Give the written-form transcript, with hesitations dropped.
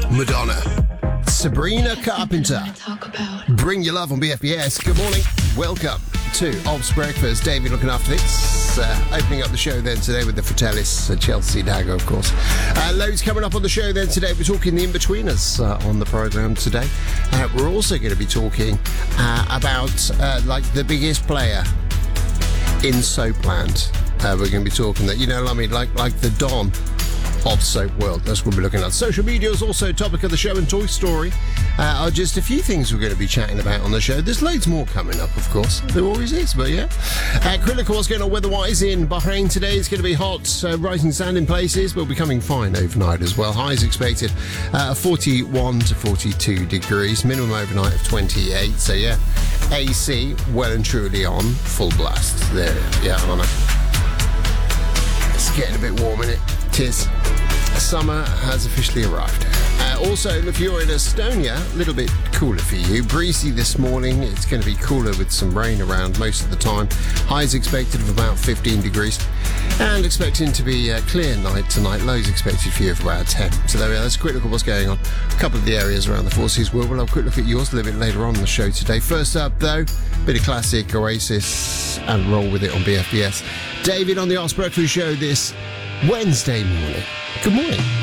Madonna. Sabrina Carpenter. Bring Your Love on BFBS. Good morning. Welcome to Ob's Breakfast. David looking after this. Opening up the show then today with the Fratellis, Chelsea Dagger, of course. Loads coming up on the show then today. We're talking the In-Betweeners on the programme today. We're also going to be talking about the biggest player in Soapland. We're going to be talking that, like the Don of Soap World. That's what we're looking at. Social media is also a topic of the show, and Toy Story are just a few things we're going to be chatting about on the show. There's loads more coming up, of course. There always is, but yeah. Critical, what's going on weather-wise in Bahrain today? It's going to be hot, rising sand in places, but becoming fine overnight as well. Highs expected 41 to 42 degrees, minimum overnight of 28. So yeah, AC well and truly on full blast. There, yeah, I know. It's getting a bit warm, isn't it? Tis. Summer has officially arrived. Also, if you're in Estonia, a little bit cooler for you. Breezy this morning. It's going to be cooler with some rain around most of the time. Highs expected of about 15 degrees. And expecting to be a clear night tonight. Lows expected for you of about 10. So there we are. That's a quick look at what's going on. A couple of the areas around the Four Seas world. We'll have a quick look at yours a little bit later on in the show today. First up, though, bit of classic Oasis and Roll With It on BFBS. David on the Ob's Breakfast Show this Wednesday morning. Good morning.